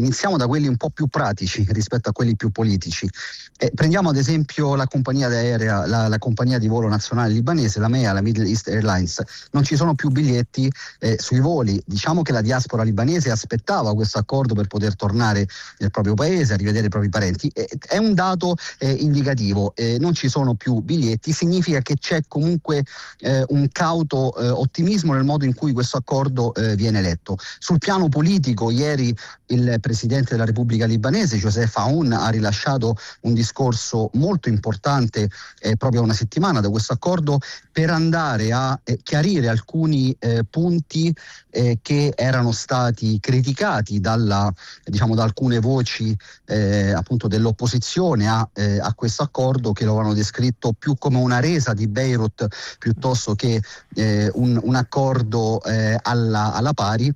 iniziamo da quelli un po' più pratici rispetto a quelli più politici. Prendiamo ad esempio la compagnia aerea, la compagnia di volo nazionale libanese, la MEA, la Middle East Airlines. Non ci sono più biglietti sui voli. Diciamo che la diaspora libanese aspettava questo accordo per poter tornare nel proprio paese, a rivedere i propri parenti. È un dato indicativo. Non ci sono più biglietti, significa che c'è comunque un cauto ottimismo nel modo in cui questo accordo viene letto. Sul piano politico, ieri il presidente della Repubblica libanese, Joseph Aoun, ha rilasciato un discorso molto importante proprio a una settimana da questo accordo, per andare a chiarire alcuni punti che erano stati criticati da alcune voci appunto dell'opposizione a questo accordo, che lo avevano descritto più come una resa di Beirut piuttosto che un accordo alla pari,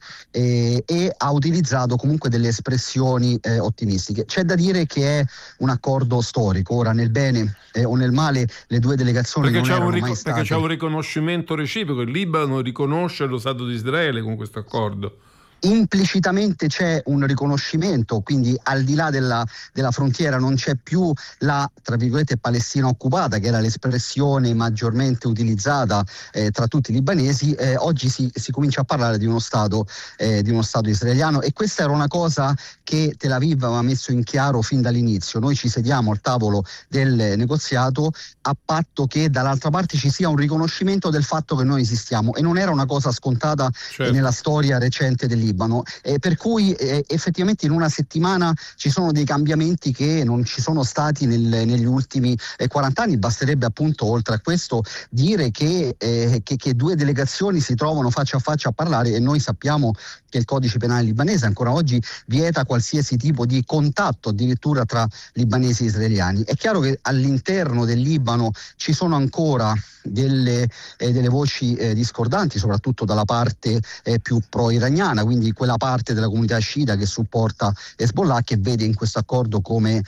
e ha utilizzato comunque delle espressioni ottimistiche. C'è da dire che è un accordo storico. Ora, nel bene o nel male, le due delegazioni non erano mai state... Perché c'è un riconoscimento reciproco. Il Libano riconosce lo Stato di Israele con questo accordo. Implicitamente c'è un riconoscimento, quindi al di là della frontiera non c'è più la, tra virgolette, Palestina occupata, che era l'espressione maggiormente utilizzata tra tutti i libanesi. Oggi si comincia a parlare di uno Stato israeliano, e questa era una cosa che Tel Aviv aveva messo in chiaro fin dall'inizio. Noi ci sediamo al tavolo del negoziato a patto che dall'altra parte ci sia un riconoscimento del fatto che noi esistiamo, e non era una cosa scontata, certo, nella storia recente del Libano. Per cui effettivamente in una settimana ci sono dei cambiamenti che non ci sono stati negli ultimi 40 anni. Basterebbe appunto, oltre a questo, dire che due delegazioni si trovano faccia a faccia a parlare, e noi sappiamo che il codice penale libanese ancora oggi vieta qualsiasi tipo di contatto addirittura tra libanesi e israeliani. È chiaro che all'interno del Libano ci sono ancora delle voci discordanti, soprattutto dalla parte più pro-iraniana, quindi quella parte della comunità sciita che supporta Hezbollah, che vede in questo accordo come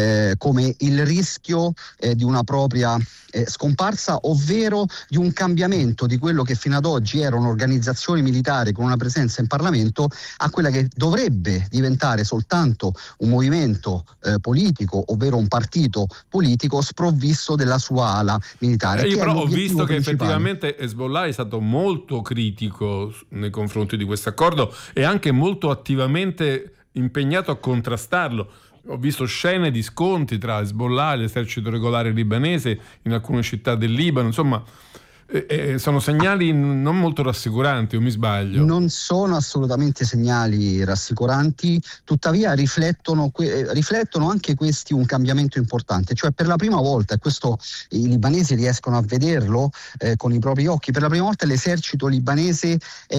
il rischio di una propria scomparsa, ovvero di un cambiamento di quello che fino ad oggi era un'organizzazione militare con una presenza in Parlamento a quella che dovrebbe diventare soltanto un movimento politico, ovvero un partito politico sprovvisto della sua ala militare. Io però ho visto che effettivamente Hezbollah è stato molto critico nei confronti di questo accordo e anche molto attivamente impegnato a contrastarlo. Ho visto scene di scontri tra Hezbollah e l'esercito regolare libanese in alcune città del Libano. Insomma, sono segnali non molto rassicuranti, o mi sbaglio? Non sono assolutamente segnali rassicuranti, tuttavia riflettono anche questi un cambiamento importante. Cioè, per la prima volta, e questo i libanesi riescono a vederlo con i propri occhi, per la prima volta l'esercito libanese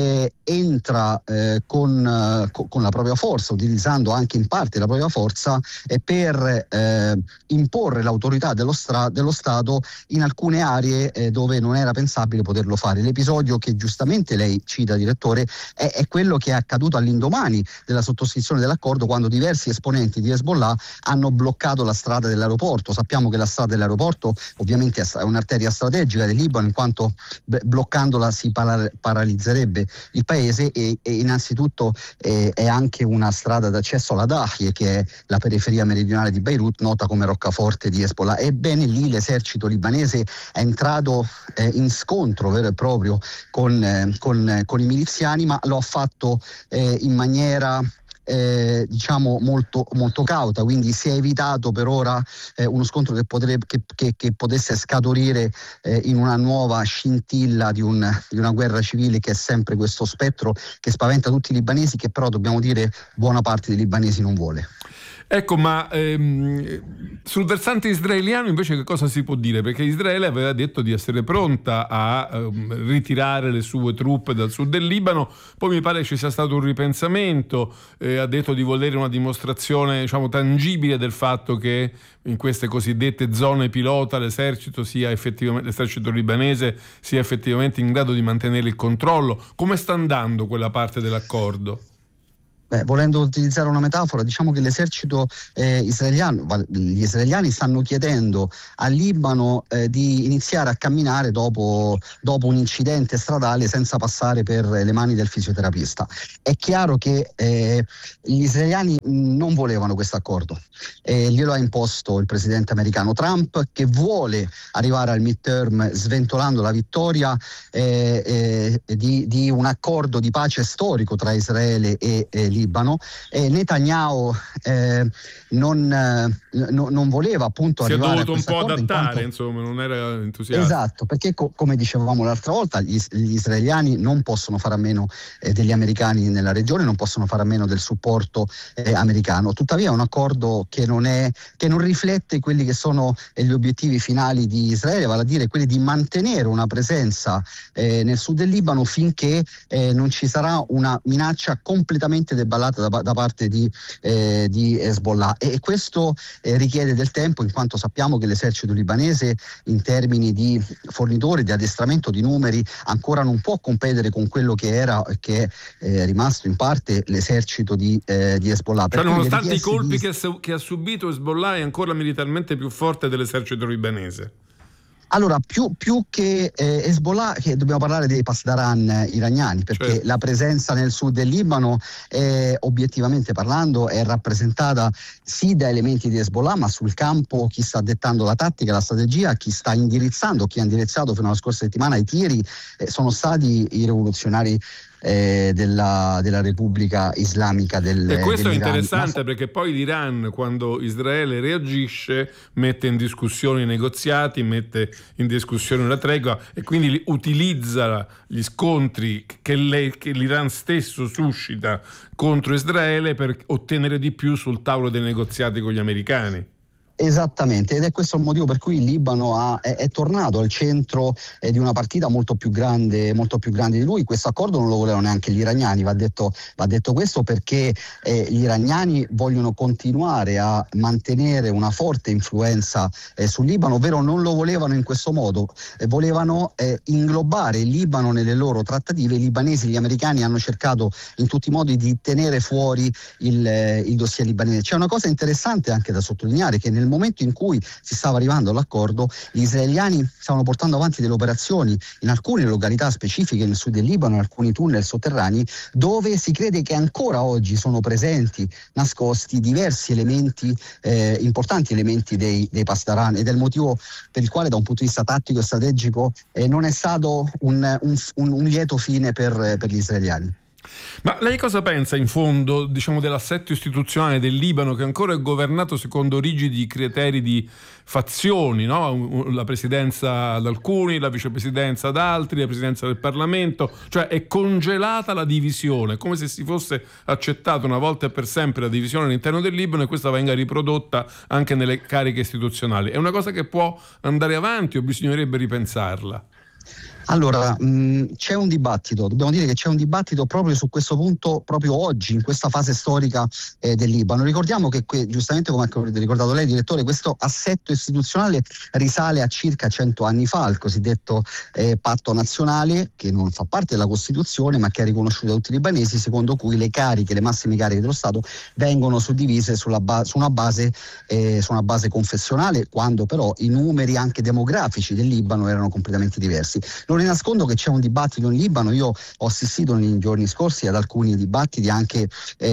entra con la propria forza, utilizzando anche in parte la propria forza, per imporre l'autorità dello Stato in alcune aree dove non era pensabile poterlo fare. L'episodio che giustamente lei cita, direttore, è quello che è accaduto all'indomani della sottoscrizione dell'accordo, quando diversi esponenti di Hezbollah hanno bloccato la strada dell'aeroporto. Sappiamo che la strada dell'aeroporto ovviamente è un'arteria strategica del Libano, in quanto bloccandola si paralizzerebbe il paese, e innanzitutto è anche una strada d'accesso alla Dahie, che è la periferia meridionale di Beirut, nota come roccaforte di Hezbollah. Ebbene, lì l'esercito libanese è entrato in scontro vero e proprio con i miliziani, ma lo ha fatto in maniera diciamo molto, molto cauta, quindi si è evitato per ora uno scontro che potesse scaturire in una nuova scintilla di una guerra civile, che è sempre questo spettro che spaventa tutti i libanesi, che però dobbiamo dire buona parte dei libanesi non vuole. Ecco, ma sul versante israeliano invece che cosa si può dire? Perché Israele aveva detto di essere pronta a ritirare le sue truppe dal sud del Libano, poi mi pare ci sia stato un ripensamento, ha detto di volere una dimostrazione, diciamo, tangibile del fatto che in queste cosiddette zone pilota l'esercito libanese sia effettivamente in grado di mantenere il controllo. Come sta andando quella parte dell'accordo? Volendo utilizzare una metafora, diciamo che l'esercito israeliano, gli israeliani stanno chiedendo al Libano di iniziare a camminare dopo un incidente stradale senza passare per le mani del fisioterapista. È chiaro che gli israeliani non volevano questo accordo, glielo ha imposto il presidente americano Trump, che vuole arrivare al midterm sventolando la vittoria di un accordo di pace storico tra Israele e Libano. Netanyahu non voleva appunto arrivare a questo accordo. Si è dovuto un po' adattare, insomma, non era entusiasta. Esatto, perché come dicevamo l'altra volta, gli israeliani non possono fare a meno degli americani nella regione, non possono fare a meno del supporto americano. Tuttavia è un accordo che non riflette quelli che sono gli obiettivi finali di Israele, vale a dire quelli di mantenere una presenza nel sud del Libano finché non ci sarà una minaccia completamente deballata da parte di Hezbollah, e questo richiede del tempo, in quanto sappiamo che l'esercito libanese in termini di fornitori, di addestramento, di numeri ancora non può competere con quello che è rimasto in parte l'esercito di Hezbollah. Cioè, nonostante i colpi che ha subito, Hezbollah è ancora militarmente più forte dell'esercito libanese. Allora, più che Hezbollah, che dobbiamo parlare dei pasdaran iraniani, perché certo, la presenza nel sud del Libano, obiettivamente parlando, è rappresentata sì da elementi di Hezbollah, ma sul campo chi sta dettando la tattica, la strategia, chi sta indirizzando, chi ha indirizzato fino alla scorsa settimana i tiri, sono stati i rivoluzionari della Repubblica Islamica e questo è dell'Iran. interessante, perché poi l'Iran, quando Israele reagisce, mette in discussione i negoziati, mette in discussione la tregua, e quindi utilizza gli scontri che l'Iran stesso suscita contro Israele per ottenere di più sul tavolo dei negoziati con gli americani. Esattamente, ed è questo il motivo per cui il Libano è tornato al centro di una partita molto più grande di lui. Questo accordo non lo volevano neanche gli iraniani, va detto questo, perché gli iraniani vogliono continuare a mantenere una forte influenza sul Libano, ovvero non lo volevano in questo modo, volevano inglobare il Libano nelle loro trattative. I libanesi e gli americani hanno cercato in tutti i modi di tenere fuori il dossier libanese. C'è una cosa interessante anche da sottolineare, che nel momento in cui si stava arrivando all'accordo, gli israeliani stavano portando avanti delle operazioni in alcune località specifiche nel sud del Libano, in alcuni tunnel sotterranei, dove si crede che ancora oggi sono presenti, nascosti, diversi elementi, importanti elementi dei pasdaran, ed è il motivo per il quale da un punto di vista tattico e strategico non è stato un lieto fine per gli israeliani. Ma lei cosa pensa in fondo, diciamo, dell'assetto istituzionale del Libano, che ancora è governato secondo rigidi criteri di fazioni, no? La presidenza ad alcuni, la vicepresidenza ad altri, la presidenza del Parlamento, cioè è congelata la divisione, come se si fosse accettata una volta e per sempre la divisione all'interno del Libano, e questa venga riprodotta anche nelle cariche istituzionali. È una cosa che può andare avanti o bisognerebbe ripensarla? Allora, c'è un dibattito, dobbiamo dire che c'è un dibattito proprio su questo punto, proprio oggi, in questa fase storica del Libano. Ricordiamo che, giustamente come ha ricordato lei, direttore, questo assetto istituzionale risale a circa 100 anni fa, al cosiddetto patto nazionale, che non fa parte della Costituzione, ma che è riconosciuto da tutti i libanesi, secondo cui le massime cariche dello Stato vengono suddivise su una base confessionale, quando però i numeri anche demografici del Libano erano completamente diversi. Non ne nascondo che c'è un dibattito in Libano. Io ho assistito nei giorni scorsi ad alcuni dibattiti anche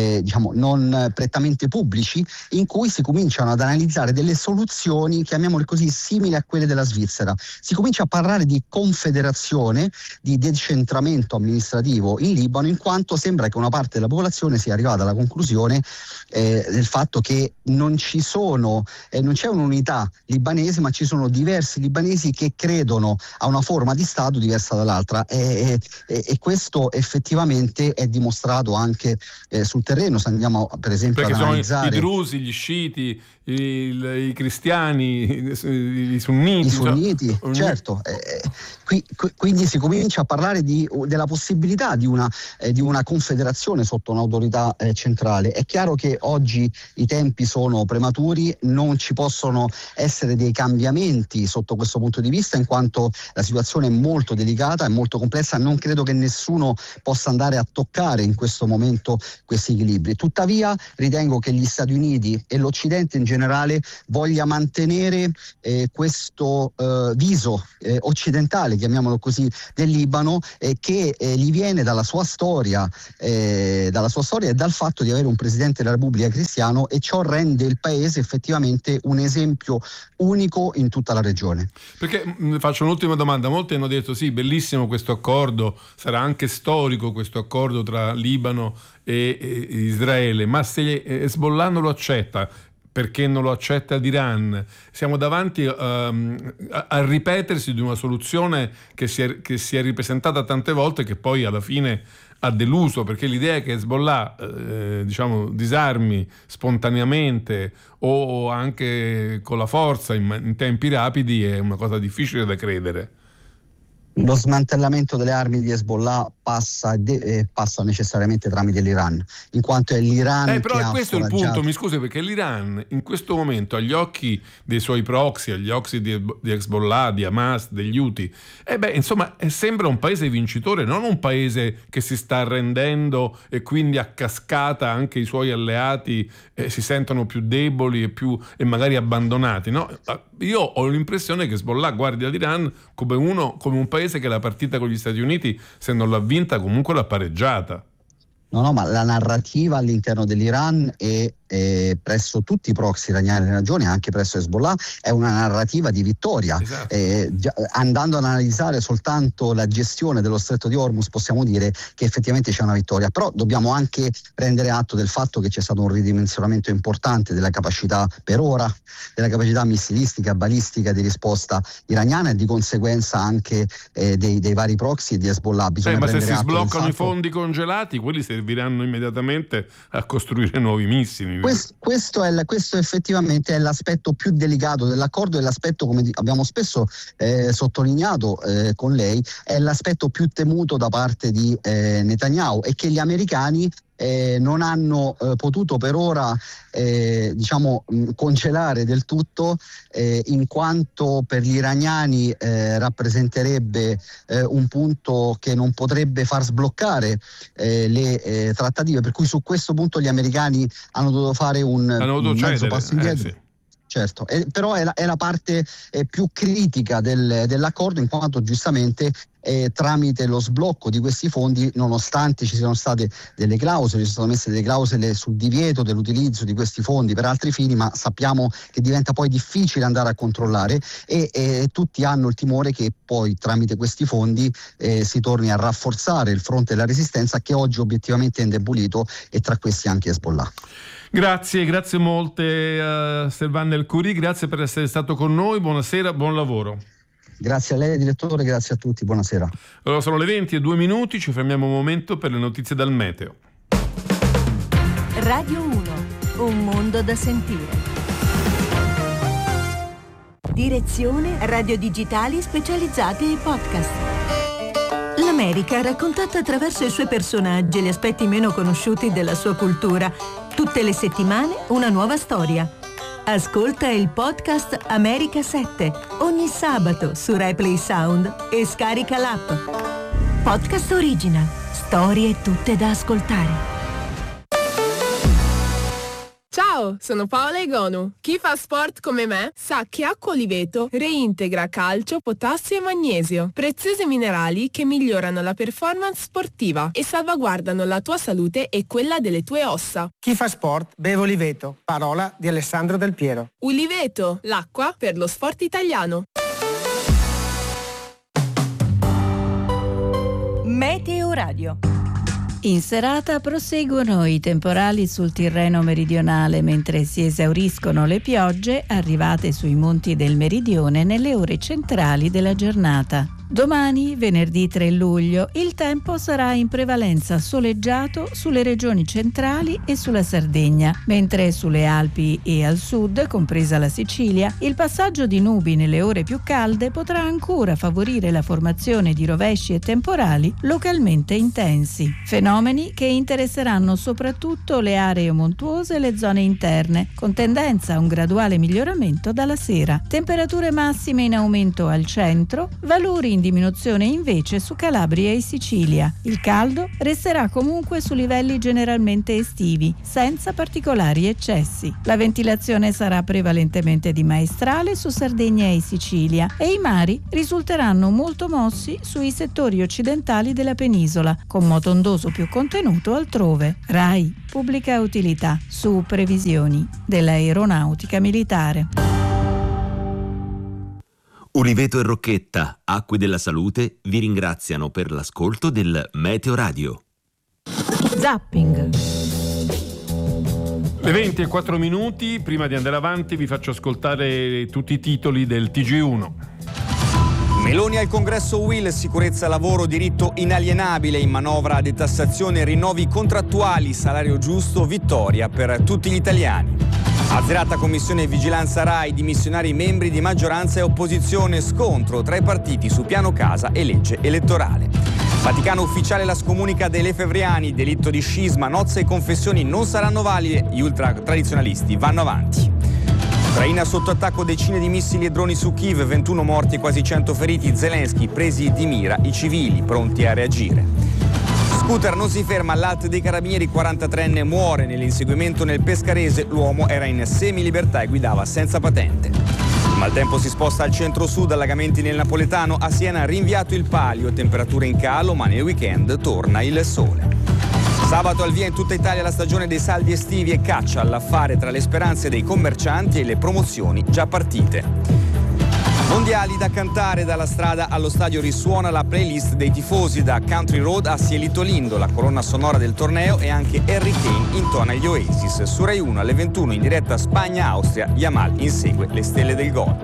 non prettamente pubblici, in cui si cominciano ad analizzare delle soluzioni, chiamiamole così, simili a quelle della Svizzera. Si comincia a parlare di confederazione, di decentramento amministrativo in Libano, in quanto sembra che una parte della popolazione sia arrivata alla conclusione del fatto che non c'è un'unità libanese, ma ci sono diversi libanesi che credono a una forma di Stato diversa dall'altra, e questo effettivamente è dimostrato anche sul terreno. Se andiamo per esempio ad analizzare, i drusi, gli sciiti, i cristiani, i sunniti, certo, quindi si comincia a parlare della possibilità di una confederazione sotto un'autorità centrale. È chiaro che oggi i tempi sono prematuri, non ci possono essere dei cambiamenti sotto questo punto di vista, in quanto la situazione è molto molto delicata, è molto complessa, non credo che nessuno possa andare a toccare in questo momento questi equilibri. Tuttavia ritengo che gli Stati Uniti e l'Occidente in generale voglia mantenere questo viso occidentale, chiamiamolo così, del Libano, che gli viene dalla sua storia e dal fatto di avere un presidente della Repubblica cristiano, e ciò rende il paese effettivamente un esempio unico in tutta la regione. Perché faccio un'ultima domanda: molti hanno detto sì, bellissimo questo accordo, sarà anche storico questo accordo tra Libano e Israele, ma se Hezbollah non lo accetta, perché non lo accetta l'Iran? Siamo davanti al ripetersi di una soluzione che si è ripresentata tante volte, che poi alla fine ha deluso, perché l'idea è che Hezbollah disarmi spontaneamente o anche con la forza in tempi rapidi è una cosa difficile da credere. Lo smantellamento delle armi di Hezbollah passa necessariamente tramite l'Iran, in quanto è l'Iran però che ha questo è il foraggiato. punto, mi scusi, perché l'Iran in questo momento, agli occhi dei suoi proxy, agli occhi di Hezbollah, di Hamas, degli Houthi, sembra un paese vincitore, non un paese che si sta arrendendo e quindi a cascata anche i suoi alleati si sentono più deboli e magari abbandonati, no? Io ho l'impressione che Hezbollah guardi all'Iran come un paese che la partita con gli Stati Uniti, se non l'ha vinta, comunque l'ha pareggiata. No, ma la narrativa all'interno dell'Iran e presso tutti i proxy iraniani della regione, anche presso Hezbollah, è una narrativa di vittoria. Esatto. Andando ad analizzare soltanto la gestione dello stretto di Hormuz, possiamo dire che effettivamente c'è una vittoria, però dobbiamo anche prendere atto del fatto che c'è stato un ridimensionamento importante della capacità, per ora, della capacità missilistica, balistica di risposta iraniana, e di conseguenza anche dei vari proxy di Hezbollah. Ma se si sbloccano i fondi congelati, quelli serviranno immediatamente a costruire nuovi missili. Questo effettivamente è l'aspetto più delicato dell'accordo, e l'aspetto, come abbiamo spesso sottolineato con lei, è l'aspetto più temuto da parte di Netanyahu, e che gli americani non hanno potuto per ora congelare del tutto, in quanto per gli iraniani rappresenterebbe un punto che non potrebbe far sbloccare le trattative, per cui su questo punto gli americani hanno dovuto fare un mezzo passo indietro. Sì. Certo, però è la parte più critica dell'accordo, in quanto giustamente tramite lo sblocco di questi fondi, nonostante ci siano state delle clausole, ci sono messe delle clausole sul divieto dell'utilizzo di questi fondi per altri fini, ma sappiamo che diventa poi difficile andare a controllare, e tutti hanno il timore che poi tramite questi fondi si torni a rafforzare il fronte della resistenza, che oggi obiettivamente è indebolito, e tra questi anche Hezbollah. Grazie molte Servan El-Khoury, grazie per essere stato con noi, buonasera, buon lavoro. Grazie a lei direttore, grazie a tutti, buonasera. Allora, sono le 20:02, ci fermiamo un momento per le notizie dal meteo. Radio 1, un mondo da sentire. Direzione Radio Digitali Specializzati e Podcast. L'America raccontata attraverso i suoi personaggi e gli aspetti meno conosciuti della sua cultura. Tutte le settimane una nuova storia. Ascolta il podcast America 7 ogni sabato su Replay Sound e scarica l'app. Podcast Original. Storie tutte da ascoltare. Ciao, sono Paola Egonu. Chi fa sport come me sa che Acqua Oliveto reintegra calcio, potassio e magnesio, preziosi minerali che migliorano la performance sportiva e salvaguardano la tua salute e quella delle tue ossa. Chi fa sport beve Oliveto, parola di Alessandro Del Piero. Oliveto, l'acqua per lo sport italiano. Meteo Radio. In serata proseguono i temporali sul Tirreno meridionale, mentre si esauriscono le piogge arrivate sui monti del meridione nelle ore centrali della giornata. Domani, venerdì 3 luglio, il tempo sarà in prevalenza soleggiato sulle regioni centrali e sulla Sardegna, mentre sulle Alpi e al sud, compresa la Sicilia, il passaggio di nubi nelle ore più calde potrà ancora favorire la formazione di rovesci e temporali localmente intensi. Fenomeni che interesseranno soprattutto le aree montuose e le zone interne, con tendenza a un graduale miglioramento dalla sera. Temperature massime in aumento al centro, valori in diminuzione invece su Calabria e Sicilia. Il caldo resterà comunque su livelli generalmente estivi, senza particolari eccessi. La ventilazione sarà prevalentemente di maestrale su Sardegna e Sicilia e i mari risulteranno molto mossi sui settori occidentali della penisola, con moto ondoso più contenuto altrove. RAI Pubblica Utilità, su previsioni dell'Aeronautica Militare. Uliveto e Rocchetta, Acque della Salute, vi ringraziano per l'ascolto del Meteo Radio. Zapping. Le 20:04 minuti, prima di andare avanti vi faccio ascoltare tutti i titoli del TG1. Meloni al congresso UIL, sicurezza lavoro, diritto inalienabile, in manovra detassazione, rinnovi contrattuali, salario giusto, vittoria per tutti gli italiani. Azzerata commissione vigilanza RAI, dimissionari membri di maggioranza e opposizione, scontro tra i partiti su piano casa e legge elettorale. Vaticano ufficiale la scomunica dei lefebvriani, delitto di scisma, nozze e confessioni non saranno valide, gli ultratradizionalisti vanno avanti. Ucraina sotto attacco, decine di missili e droni su Kiev, 21 morti e quasi 100 feriti, Zelensky presi di mira i civili pronti a reagire. Scooter non si ferma all'Alt dei Carabinieri, 43enne muore nell'inseguimento nel Pescarese, l'uomo era in semilibertà e guidava senza patente. Il maltempo si sposta al centro-sud, allagamenti nel napoletano, a Siena rinviato il palio, temperature in calo ma nel weekend torna il sole. Sabato al via in tutta Italia la stagione dei saldi estivi e caccia all'affare tra le speranze dei commercianti e le promozioni già partite. Mondiali da cantare, dalla strada allo stadio risuona la playlist dei tifosi, da Country Road a Cielito Lindo, la colonna sonora del torneo, e anche Harry Kane intona gli Oasis. Su Rai 1 alle 21 in diretta Spagna-Austria, Yamal insegue le stelle del gol.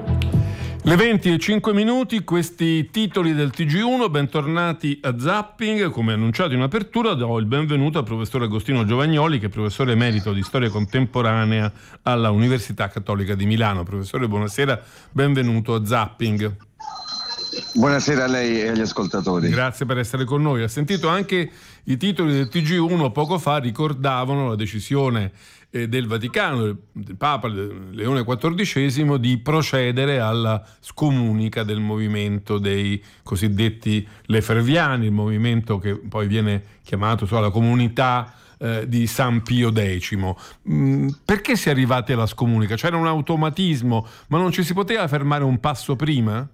Le 20:05 minuti, questi titoli del TG1, bentornati a Zapping. Come annunciato in apertura, do il benvenuto al professor Agostino Giovagnoli, che è professore emerito di storia contemporanea alla Università Cattolica di Milano. Professore, buonasera, benvenuto a Zapping. Buonasera a lei e agli ascoltatori. Grazie per essere con noi. Ha sentito anche i titoli del TG1 poco fa, ricordavano la decisione del Vaticano, del Papa Leone XIV, di procedere alla scomunica del movimento dei cosiddetti lefebvriani, il movimento che poi viene chiamato la comunità di San Pio X. Perché si è arrivati alla scomunica? C'era un automatismo, ma non ci si poteva fermare un passo prima?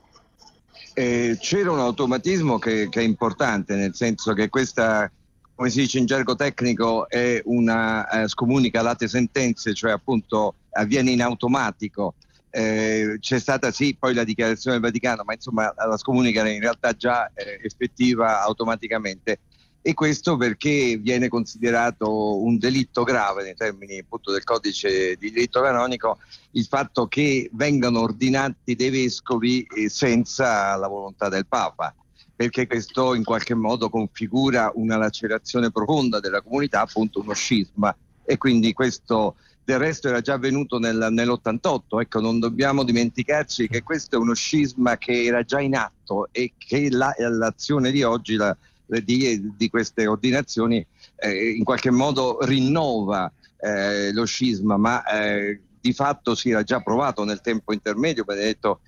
C'era un automatismo che è importante, nel senso che questa, come si dice in gergo tecnico, è una scomunica late sentenze, cioè appunto avviene in automatico. C'è stata sì poi la dichiarazione del Vaticano, ma insomma la scomunica in realtà già effettiva automaticamente, e questo perché viene considerato un delitto grave nei termini appunto del codice di diritto canonico il fatto che vengano ordinati dei vescovi senza la volontà del Papa, perché questo in qualche modo configura una lacerazione profonda della comunità, appunto uno scisma, e quindi questo del resto era già avvenuto nell'88. Ecco, non dobbiamo dimenticarci che questo è uno scisma che era già in atto e che l'azione di oggi, di queste ordinazioni, in qualche modo rinnova lo scisma, ma di fatto si era già provato nel tempo intermedio. Benedetto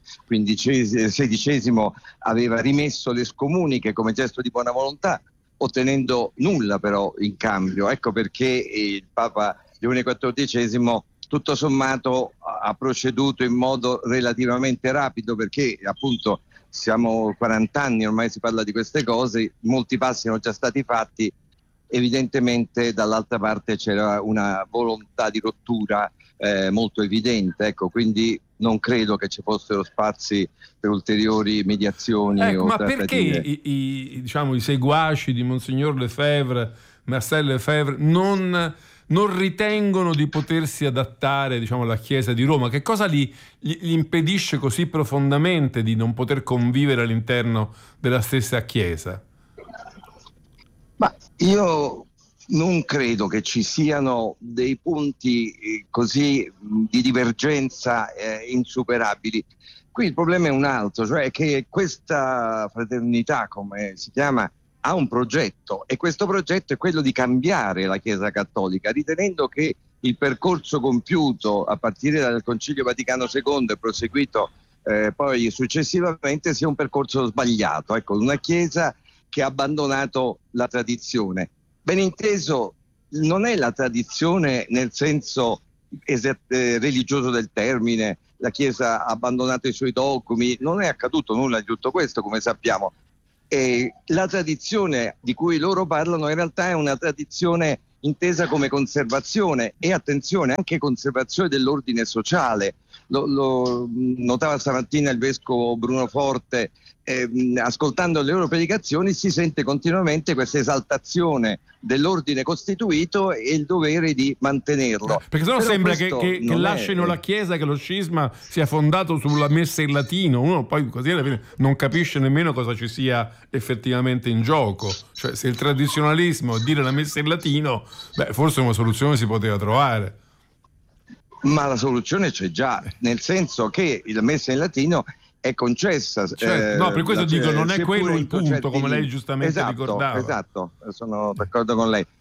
XVI aveva rimesso le scomuniche come gesto di buona volontà, ottenendo nulla però in cambio. Ecco perché il Papa Leone XIV tutto sommato ha proceduto in modo relativamente rapido, perché appunto siamo 40 anni, ormai si parla di queste cose, molti passi erano già stati fatti, evidentemente dall'altra parte c'era una volontà di rottura molto evidente, ecco, quindi non credo che ci fossero spazi per ulteriori mediazioni. Ma perché i seguaci di Monsignor Lefebvre, Marcel Lefebvre, non ritengono di potersi adattare, alla Chiesa di Roma? Che cosa gli impedisce così profondamente di non poter convivere all'interno della stessa Chiesa? Ma io non credo che ci siano dei punti così di divergenza insuperabili. Qui il problema è un altro, cioè che questa fraternità, come si chiama, ha un progetto, e questo progetto è quello di cambiare la Chiesa Cattolica, ritenendo che il percorso compiuto a partire dal Concilio Vaticano II e proseguito poi successivamente sia un percorso sbagliato, ecco, una Chiesa che ha abbandonato la tradizione. Ben inteso, non è la tradizione nel senso religioso del termine, la Chiesa ha abbandonato i suoi dogmi, non è accaduto nulla di tutto questo, come sappiamo. E la tradizione di cui loro parlano in realtà è una tradizione intesa come conservazione, e attenzione, anche conservazione dell'ordine sociale. Lo notava stamattina il vescovo Bruno Forte, ascoltando le loro predicazioni si sente continuamente questa esaltazione dell'ordine costituito e il dovere di mantenerlo. Perché sennò sembra che lasciano la Chiesa, che lo scisma sia fondato sulla messa in latino. Uno poi così alla fine non capisce nemmeno cosa ci sia effettivamente in gioco. Cioè, se il tradizionalismo è dire la messa in latino, forse una soluzione si poteva trovare. Ma la soluzione c'è già, nel senso che la messa in latino è concessa. No, per questo dico, non è quello il punto, come lei giustamente ricordava. Esatto, sono d'accordo con lei.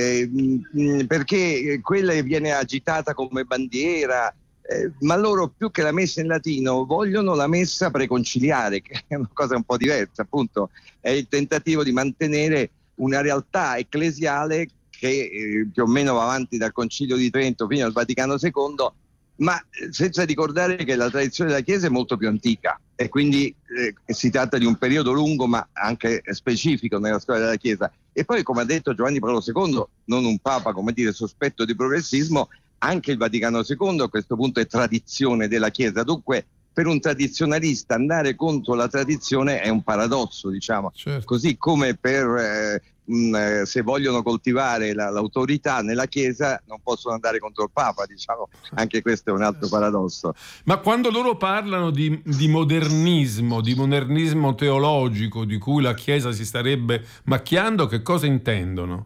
Perché quella viene agitata come bandiera, ma loro più che la messa in latino vogliono la messa preconciliare, che è una cosa un po' diversa, appunto. È il tentativo di mantenere una realtà ecclesiale che più o meno va avanti dal Concilio di Trento fino al Vaticano II, ma senza ricordare che la tradizione della Chiesa è molto più antica e quindi si tratta di un periodo lungo ma anche specifico nella storia della Chiesa. E poi, come ha detto Giovanni Paolo II, non un papa, come dire, sospetto di progressismo, anche il Vaticano II a questo punto è tradizione della Chiesa. Dunque, per un tradizionalista andare contro la tradizione è un paradosso, diciamo. Certo. Così come per se vogliono coltivare l'autorità nella Chiesa non possono andare contro il Papa, diciamo. Anche questo è un altro paradosso. Ma quando loro parlano di modernismo teologico di cui la Chiesa si starebbe macchiando, che cosa intendono?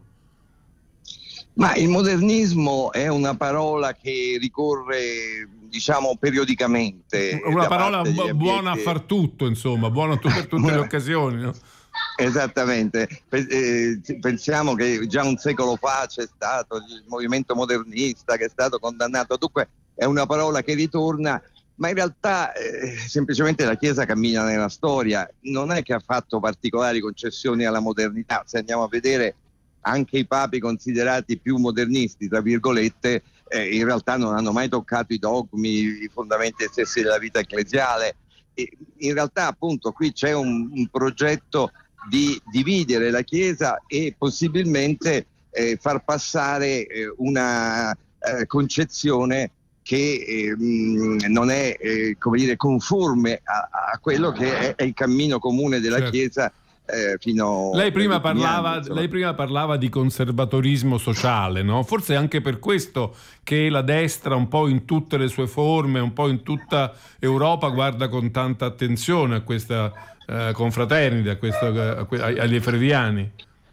Ma il modernismo è una parola che ricorre, diciamo, periodicamente. Una parola buona a far tutto, insomma, buona per tutte le occasioni, no? Esattamente. Pensiamo che già un secolo fa c'è stato il movimento modernista che è stato condannato. Dunque è una parola che ritorna, ma in realtà semplicemente la Chiesa cammina nella storia, non è che ha fatto particolari concessioni alla modernità. Se andiamo a vedere anche i papi considerati più modernisti, tra virgolette, in realtà non hanno mai toccato i dogmi, i fondamenti stessi della vita ecclesiale. E in realtà, appunto, qui c'è un progetto di dividere la Chiesa e possibilmente far passare una concezione che non è come dire, conforme a quello che è il cammino comune della certo. Chiesa. Lei prima parlava di conservatorismo sociale, no? Forse è anche per questo che la destra, un po' in tutte le sue forme, un po' in tutta Europa, guarda con tanta attenzione a questa confraternita, agli efreviani.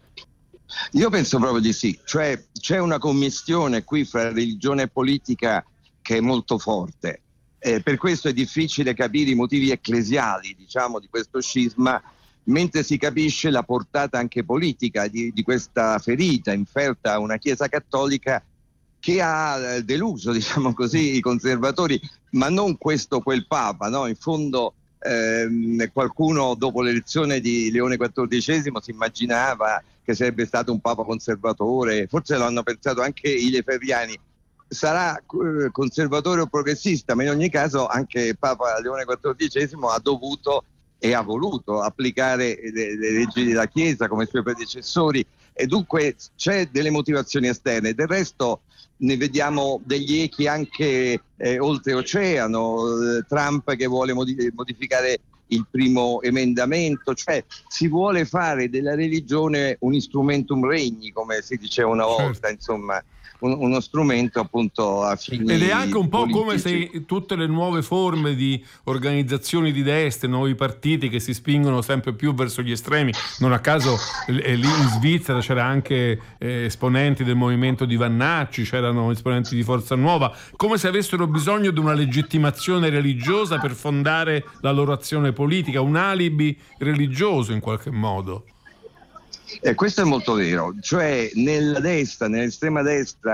Io penso proprio di sì, cioè c'è una commistione qui fra religione e politica che è molto forte. Per questo è difficile capire i motivi ecclesiali, diciamo, di questo scisma, mentre si capisce la portata anche politica di questa ferita inferta a una Chiesa cattolica che ha deluso, diciamo così, i conservatori, ma non questo quel Papa, no? In fondo qualcuno dopo l'elezione di Leone XIV si immaginava che sarebbe stato un Papa conservatore, forse lo hanno pensato anche i lefebvriani. Sarà conservatore o progressista, ma in ogni caso anche Papa Leone XIV ha dovuto e ha voluto applicare le leggi della Chiesa come i suoi predecessori, e dunque c'è delle motivazioni esterne. Del resto ne vediamo degli echi anche oltreoceano, Trump che vuole modificare il primo emendamento, cioè si vuole fare della religione un instrumentum regni, come si diceva una volta, insomma uno strumento appunto a fini ed è anche un po' politici. come se tutte le nuove forme di organizzazioni di destra, nuovi partiti che si spingono sempre più verso gli estremi, non a caso lì in Svizzera c'era anche esponenti del movimento di Vannacci, c'erano esponenti di Forza Nuova, come se avessero bisogno di una legittimazione religiosa per fondare la loro azione politica, un alibi religioso in qualche modo. Questo è molto vero, cioè nella destra, nell'estrema destra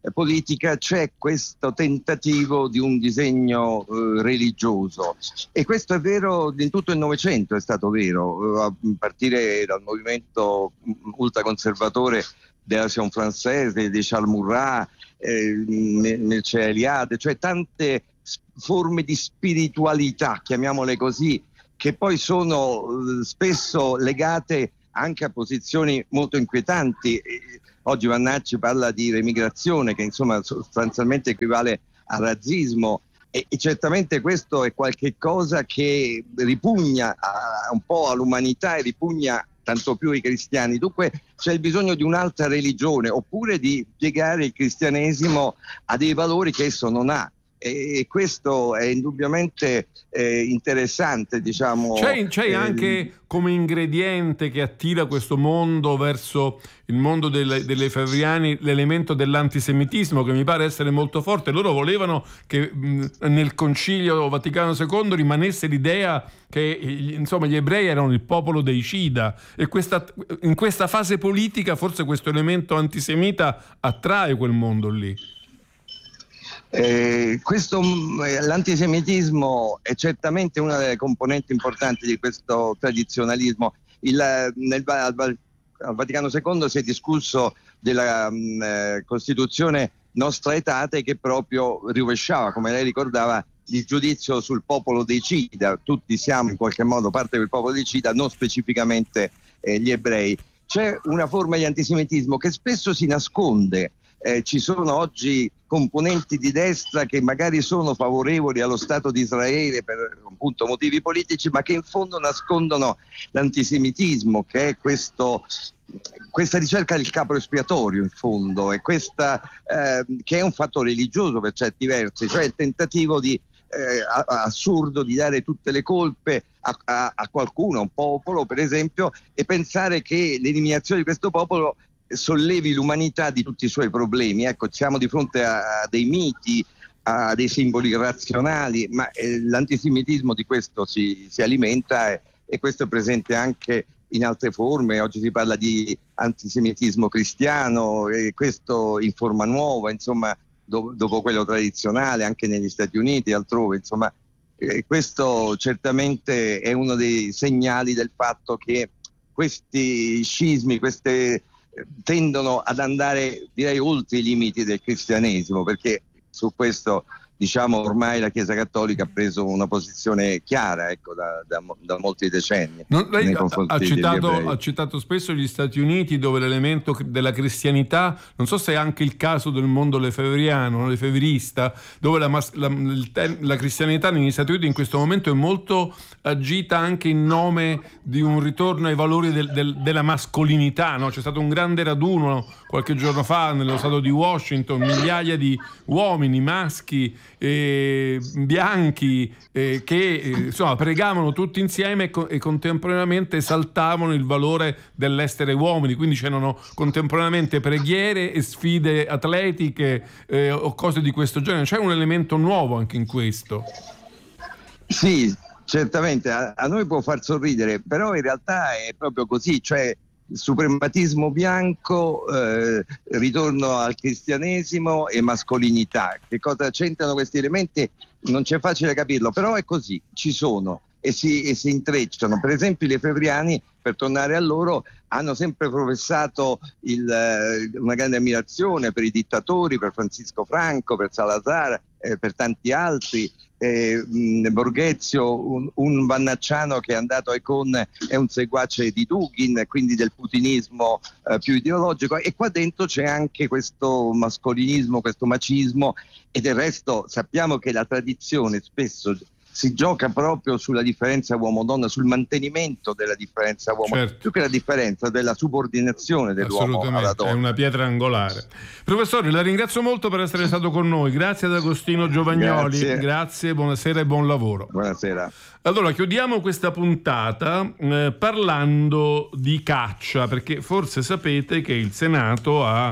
politica c'è questo tentativo di un disegno religioso, e questo è vero in tutto il Novecento, è stato vero, a partire dal movimento ultraconservatore dell'Action Française, di Charles Maurras, Mircea Eliade, cioè tante forme di spiritualità, chiamiamole così, che poi sono spesso legate anche a posizioni molto inquietanti. Oggi Vannacci parla di remigrazione, che insomma sostanzialmente equivale al razzismo, e certamente questo è qualche cosa che ripugna un po' all'umanità e ripugna tanto più ai cristiani. Dunque c'è il bisogno di un'altra religione, oppure di piegare il cristianesimo a dei valori che esso non ha. E questo è indubbiamente interessante, diciamo. C'è anche come ingrediente che attira questo mondo verso il mondo delle Fevriani l'elemento dell'antisemitismo, che mi pare essere molto forte. Loro volevano che nel Concilio Vaticano II rimanesse l'idea che insomma gli ebrei erano il popolo deicida, e in questa fase politica forse questo elemento antisemita attrae quel mondo lì. L'antisemitismo è certamente una delle componenti importanti di questo tradizionalismo. Al Vaticano II si è discusso della Costituzione Nostra Aetate, che proprio rovesciava, come lei ricordava, il giudizio sul popolo deicida. Tutti siamo in qualche modo parte del popolo deicida, non specificamente gli ebrei. C'è una forma di antisemitismo che spesso si nasconde. Ci sono oggi componenti di destra che magari sono favorevoli allo Stato di Israele per appunto motivi politici, ma che in fondo nascondono l'antisemitismo, che è questa ricerca del capro espiatorio in fondo, e questa che è un fatto religioso per certi versi, cioè il tentativo assurdo di dare tutte le colpe a qualcuno, a un popolo per esempio, e pensare che l'eliminazione di questo popolo sollevi l'umanità di tutti i suoi problemi. Ecco, siamo di fronte a dei miti, a dei simboli razionali, ma l'antisemitismo di questo si alimenta, e questo è presente anche in altre forme. Oggi si parla di antisemitismo cristiano, e questo in forma nuova, insomma, dopo quello tradizionale anche negli Stati Uniti e altrove, insomma. Questo certamente è uno dei segnali del fatto che questi scismi, tendono ad andare, direi, oltre i limiti del cristianesimo, perché su questo, diciamo, ormai la Chiesa Cattolica ha preso una posizione chiara, ecco, da molti decenni. Lei ha citato spesso gli Stati Uniti, dove l'elemento della cristianità, non so se è anche il caso del mondo lefebvriano, lefebvrista, dove la cristianità negli Stati Uniti in questo momento è molto agita anche in nome di un ritorno ai valori della mascolinità, no? C'è stato un grande raduno qualche giorno fa nello stato di Washington, migliaia di uomini, maschi, bianchi, che insomma pregavano tutti insieme e contemporaneamente esaltavano il valore dell'essere uomini. Quindi c'erano contemporaneamente preghiere e sfide atletiche o cose di questo genere. C'è un elemento nuovo anche in questo. Sì, certamente a noi può far sorridere, però in realtà è proprio così, cioè suprematismo bianco, ritorno al cristianesimo e mascolinità. Che cosa c'entrano questi elementi? Non c'è facile capirlo, però è così, ci sono e si intrecciano. Per esempio i lefebvriani, per tornare a loro, hanno sempre professato una grande ammirazione per i dittatori, per Francisco Franco, per Salazar, per tanti altri. Borghezio, un vannacciano che è andato ai Con, è un seguace di Dugin, quindi del putinismo più ideologico, e qua dentro c'è anche questo mascolinismo, questo macismo, e del resto sappiamo che la tradizione spesso si gioca proprio sulla differenza uomo-donna, sul mantenimento della differenza uomo, certo, più che la differenza della subordinazione dell'uomo alla donna. È una pietra angolare. Professore, la ringrazio molto per essere stato con noi. Grazie ad Agostino Giovagnoli. Grazie, buonasera e buon lavoro. Buonasera. Allora, chiudiamo questa puntata parlando di caccia, perché forse sapete che il Senato ha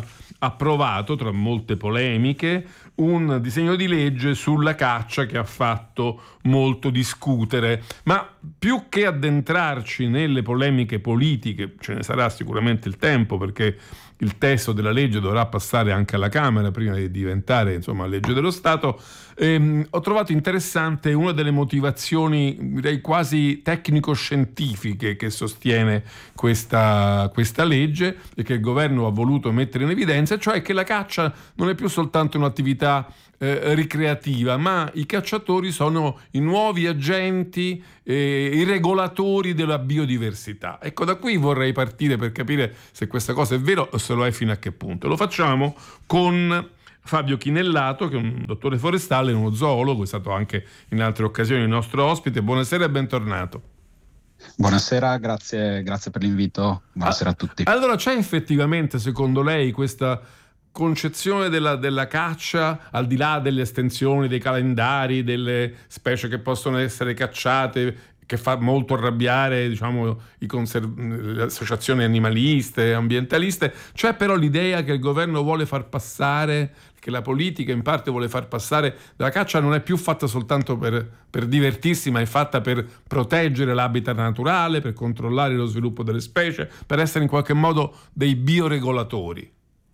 approvato, tra molte polemiche, un disegno di legge sulla caccia che ha fatto molto discutere. Ma più che addentrarci nelle polemiche politiche, ce ne sarà sicuramente il tempo, perché il testo della legge dovrà passare anche alla Camera prima di diventare, insomma, legge dello Stato. Ho trovato interessante una delle motivazioni, direi quasi tecnico-scientifiche, che sostiene questa legge e che il governo ha voluto mettere in evidenza, cioè che la caccia non è più soltanto un'attività ricreativa, ma i cacciatori sono i nuovi agenti, i regolatori della biodiversità. Ecco, da qui vorrei partire per capire se questa cosa è vera o se lo è fino a che punto. Lo facciamo con Fabio Chinellato, che è un dottore forestale, uno zoologo, è stato anche in altre occasioni il nostro ospite. Buonasera e bentornato. Buonasera, grazie per l'invito. Buonasera a tutti. Allora, c'è effettivamente, secondo lei, questa concezione della caccia, al di là delle estensioni, dei calendari, delle specie che possono essere cacciate, che fa molto arrabbiare, diciamo, le associazioni animaliste, ambientaliste? C'è però l'idea che il governo vuole far passare, che la politica in parte vuole far passare, la caccia non è più fatta soltanto per divertirsi, ma è fatta per proteggere l'habitat naturale, per controllare lo sviluppo delle specie, per essere in qualche modo dei bioregolatori.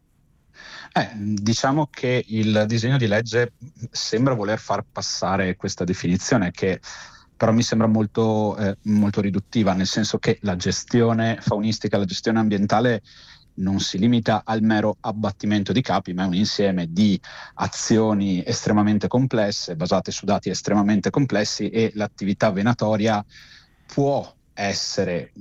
Diciamo che il disegno di legge sembra voler far passare questa definizione, che però mi sembra molto riduttiva, nel senso che la gestione faunistica, la gestione ambientale non si limita al mero abbattimento di capi, ma è un insieme di azioni estremamente complesse, basate su dati estremamente complessi, e l'attività venatoria può essere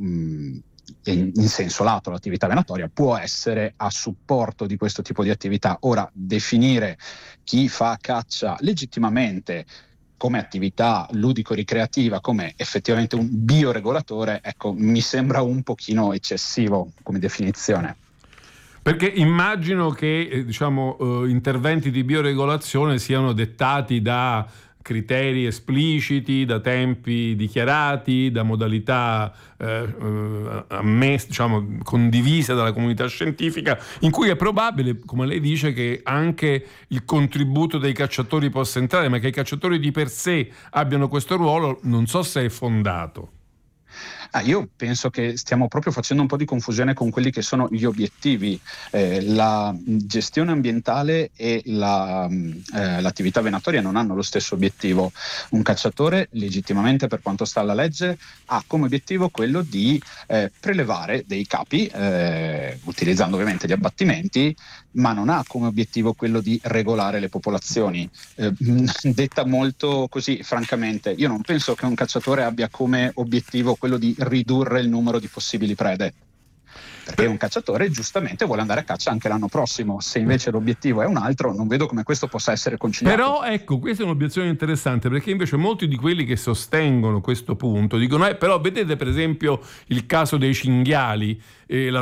in senso lato, l'attività venatoria può essere a supporto di questo tipo di attività. Ora, definire chi fa caccia legittimamente come attività ludico-ricreativa, come effettivamente un bioregolatore, ecco, mi sembra un pochino eccessivo come definizione. Perché immagino che interventi di bioregolazione siano dettati da criteri espliciti, da tempi dichiarati, da modalità condivise dalla comunità scientifica, in cui è probabile, come lei dice, che anche il contributo dei cacciatori possa entrare, ma che i cacciatori di per sé abbiano questo ruolo non so se è fondato. Io penso che stiamo proprio facendo un po' di confusione con quelli che sono gli obiettivi. La gestione ambientale e l'attività venatoria non hanno lo stesso obiettivo. Un cacciatore, legittimamente per quanto sta alla legge, ha come obiettivo quello di prelevare dei capi, utilizzando ovviamente gli abbattimenti, ma non ha come obiettivo quello di regolare le popolazioni. Detta molto così, francamente, io non penso che un cacciatore abbia come obiettivo quello di ridurre il numero di possibili prede, perché un cacciatore giustamente vuole andare a caccia anche l'anno prossimo. Se invece l'obiettivo è un altro, non vedo come questo possa essere conciliato. Però ecco, questa è un'obiezione interessante, perché invece molti di quelli che sostengono questo punto dicono però vedete per esempio il caso dei cinghiali e il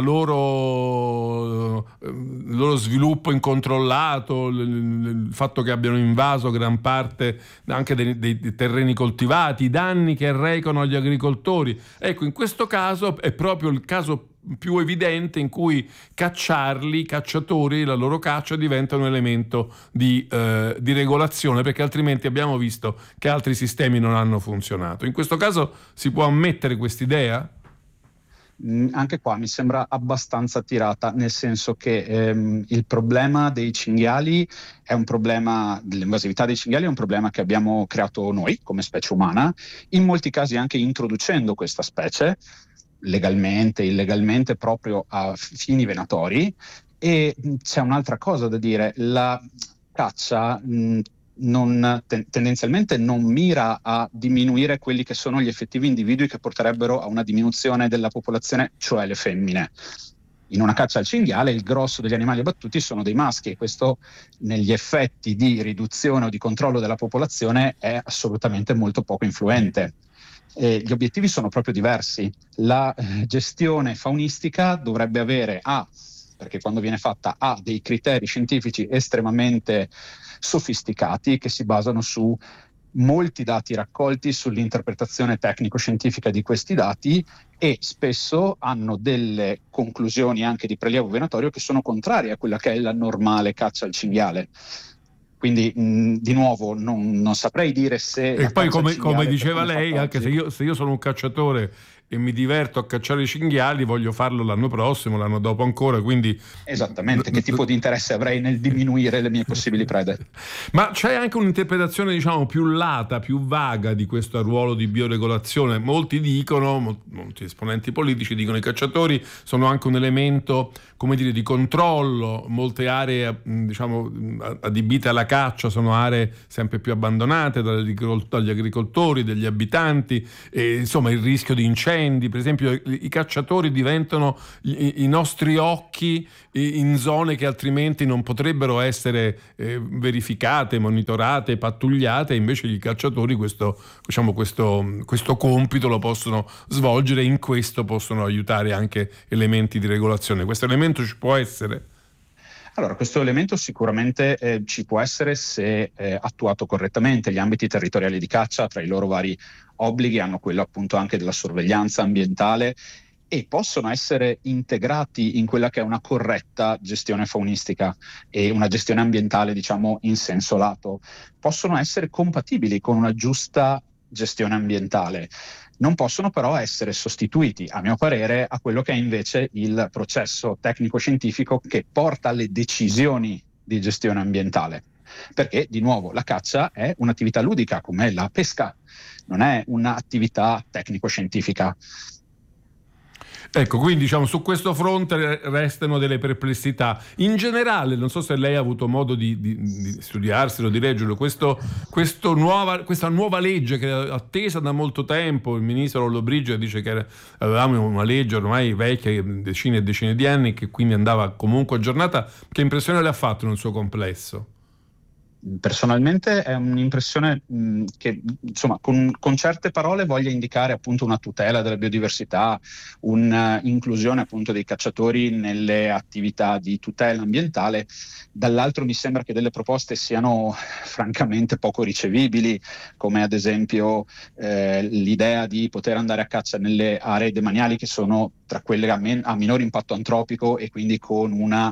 loro sviluppo incontrollato, il fatto che abbiano invaso gran parte anche dei terreni coltivati, i danni che arrecano agli agricoltori. Ecco, in questo caso è proprio il caso più evidente in cui i cacciatori, la loro caccia diventa un elemento di regolazione, perché altrimenti abbiamo visto che altri sistemi non hanno funzionato. In questo caso si può ammettere quest'idea? Anche qua mi sembra abbastanza tirata, nel senso che il problema dei cinghiali è un problema, dell'invasività dei cinghiali è un problema che abbiamo creato noi come specie umana, in molti casi anche introducendo questa specie legalmente, illegalmente, proprio a fini venatori. E c'è un'altra cosa da dire: la caccia tendenzialmente non mira a diminuire quelli che sono gli effettivi individui che porterebbero a una diminuzione della popolazione, cioè le femmine. In una caccia al cinghiale il grosso degli animali abbattuti sono dei maschi, e questo negli effetti di riduzione o di controllo della popolazione è assolutamente molto poco influente. Gli obiettivi sono proprio diversi. La gestione faunistica dovrebbe avere perché quando viene fatta ha dei criteri scientifici estremamente sofisticati che si basano su molti dati raccolti sull'interpretazione tecnico-scientifica di questi dati e spesso hanno delle conclusioni anche di prelievo venatorio che sono contrarie a quella che è la normale caccia al cinghiale. Quindi di nuovo non saprei dire se... E poi come diceva lei, anche se io sono un cacciatore e mi diverto a cacciare i cinghiali, voglio farlo l'anno prossimo, l'anno dopo ancora, quindi... Esattamente, che tipo di interesse avrei nel diminuire le mie possibili prede? Ma c'è anche un'interpretazione, diciamo, più lata, più vaga di questo ruolo di bioregolazione. Molti dicono, molti esponenti politici dicono che i cacciatori sono anche un elemento, come dire, di controllo. Molte aree, diciamo, adibite alla caccia sono aree sempre più abbandonate dagli agricoltori, dagli abitanti, e, insomma, il rischio di incendi. Per esempio, i cacciatori diventano i nostri occhi in zone che altrimenti non potrebbero essere verificate, monitorate, pattugliate, invece i cacciatori questo compito lo possono svolgere, in questo possono aiutare anche elementi di regolazione. Questo elemento ci può essere? Allora, questo elemento sicuramente ci può essere se attuato correttamente. Gli ambiti territoriali di caccia, tra i loro vari obblighi, hanno quello appunto anche della sorveglianza ambientale e possono essere integrati in quella che è una corretta gestione faunistica e una gestione ambientale, diciamo, in senso lato. Possono essere compatibili con una giusta gestione ambientale. Non possono però essere sostituiti, a mio parere, a quello che è invece il processo tecnico-scientifico che porta alle decisioni di gestione ambientale. Perché, di nuovo, la caccia è un'attività ludica, come la pesca, non è un'attività tecnico-scientifica. Ecco, quindi diciamo su questo fronte restano delle perplessità. In generale, non so se lei ha avuto modo di studiarselo, di leggerlo, questa nuova legge che è attesa da molto tempo. Il ministro Lollobrigida dice che avevamo una legge ormai vecchia, decine e decine di anni, che quindi andava comunque aggiornata. Che impressione le ha fatto nel suo complesso? Personalmente è un'impressione che, insomma, con certe parole voglia indicare appunto una tutela della biodiversità, un'inclusione appunto dei cacciatori nelle attività di tutela ambientale. Dall'altro mi sembra che delle proposte siano francamente poco ricevibili, come ad esempio l'idea di poter andare a caccia nelle aree demaniali che sono tra quelle a minor impatto antropico e quindi con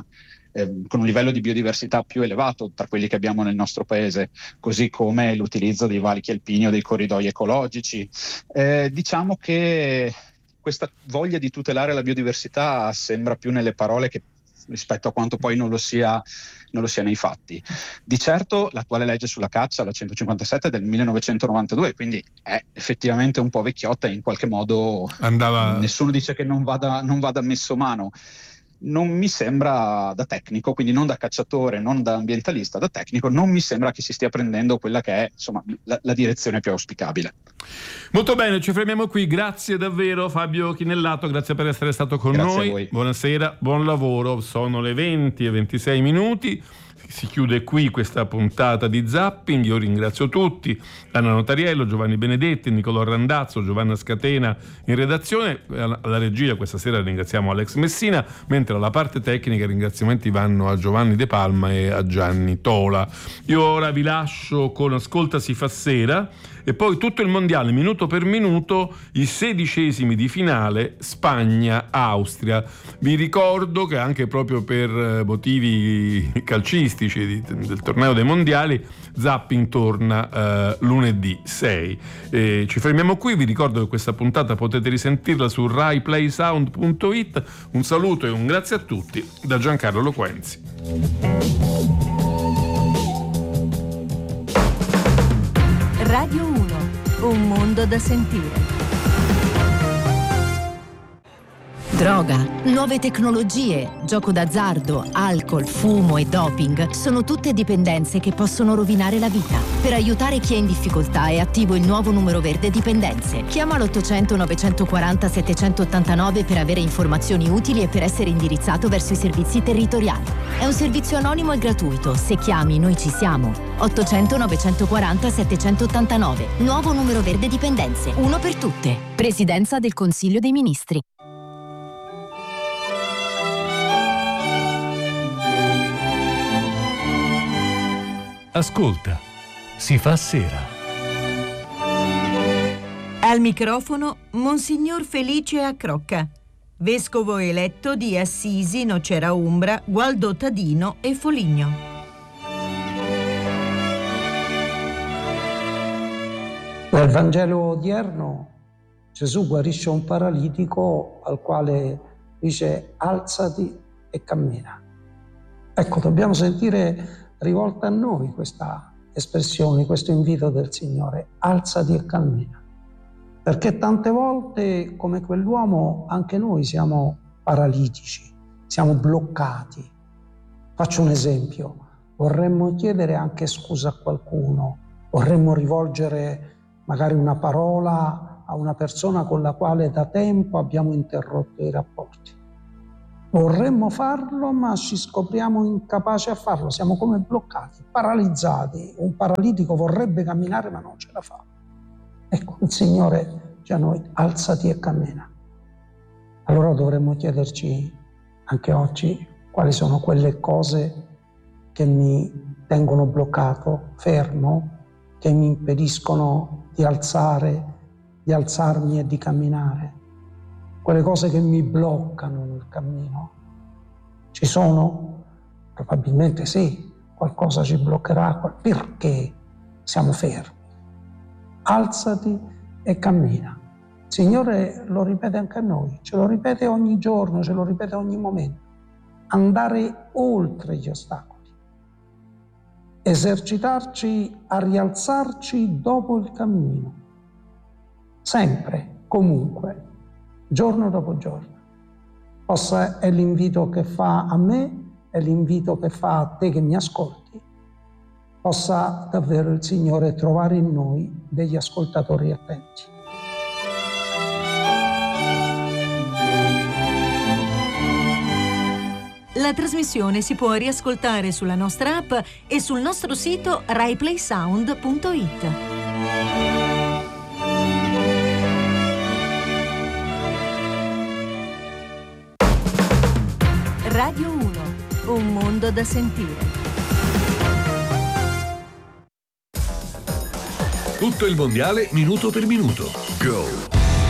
un livello di biodiversità più elevato tra quelli che abbiamo nel nostro paese, così come l'utilizzo dei valichi alpini o dei corridoi ecologici. Diciamo che questa voglia di tutelare la biodiversità sembra più nelle parole che rispetto a quanto poi non lo sia nei fatti. Di certo l'attuale legge sulla caccia, la 157 del 1992, quindi è effettivamente un po' vecchiotta e in qualche modo nessuno dice che non vada messo mano. Non mi sembra, da tecnico, quindi non da cacciatore, non da ambientalista, da tecnico, non mi sembra che si stia prendendo quella che è, insomma, la direzione più auspicabile. Molto bene, ci fermiamo qui. Grazie davvero Fabio Chinellato, grazie per essere stato con noi. Buonasera, buon lavoro. Sono le 20:26. Si chiude qui questa puntata di Zapping. Io ringrazio tutti: Anna Notariello, Giovanni Benedetti, Nicolò Randazzo, Giovanna Scatena in redazione. Alla regia questa sera ringraziamo Alex Messina, mentre alla parte tecnica i ringraziamenti vanno a Giovanni De Palma e a Gianni Tola. Io ora vi lascio con Ascolta si fa sera e poi tutto il mondiale minuto per minuto, i 16esimi di finale Spagna-Austria. Vi ricordo che anche proprio per motivi calcistici del torneo dei mondiali, Zapping torna lunedì 6. Ci fermiamo qui, vi ricordo che questa puntata potete risentirla su RaiPlaySound.it. Un saluto e un grazie a tutti da Giancarlo Loquenzi. Radio 1, un mondo da sentire. Droga, nuove tecnologie, gioco d'azzardo, alcol, fumo e doping sono tutte dipendenze che possono rovinare la vita. Per aiutare chi è in difficoltà è attivo il nuovo numero verde dipendenze. Chiama l'800 940 789 per avere informazioni utili e per essere indirizzato verso i servizi territoriali. È un servizio anonimo e gratuito. Se chiami, noi ci siamo. 800 940 789. Nuovo numero verde dipendenze. Uno per tutte. Presidenza del Consiglio dei Ministri. Ascolta, si fa sera. Al microfono Monsignor Felice Accrocca, vescovo eletto di Assisi, Nocera Umbra, Gualdo Tadino e Foligno. Nel Vangelo odierno Gesù guarisce un paralitico al quale dice: alzati e cammina. Ecco, dobbiamo sentire rivolta a noi questa espressione, questo invito del Signore: alzati e cammina. Perché tante volte, come quell'uomo, anche noi siamo paralitici, siamo bloccati. Faccio un esempio: vorremmo chiedere anche scusa a qualcuno, vorremmo rivolgere magari una parola a una persona con la quale da tempo abbiamo interrotto i rapporti. Vorremmo farlo, ma ci scopriamo incapaci a farlo, siamo come bloccati, paralizzati. Un paralitico vorrebbe camminare ma non ce la fa. Ecco, il Signore dice a noi: alzati e cammina. Allora dovremmo chiederci anche oggi quali sono quelle cose che mi tengono bloccato, fermo, che mi impediscono di alzarmi e di camminare. Quelle cose che mi bloccano nel cammino. Ci sono? Probabilmente sì, qualcosa ci bloccherà, perché siamo fermi. Alzati e cammina. Il Signore lo ripete anche a noi, ce lo ripete ogni giorno, ce lo ripete ogni momento. Andare oltre gli ostacoli. Esercitarci a rialzarci dopo il cammino. Sempre, comunque, giorno dopo giorno. Forse è l'invito che fa a me, è l'invito che fa a te che mi ascolti. Possa davvero il Signore trovare in noi degli ascoltatori attenti. La trasmissione si può riascoltare sulla nostra app e sul nostro sito raiplaysound.it. Radio 1, un mondo da sentire. Tutto il mondiale minuto per minuto. Go!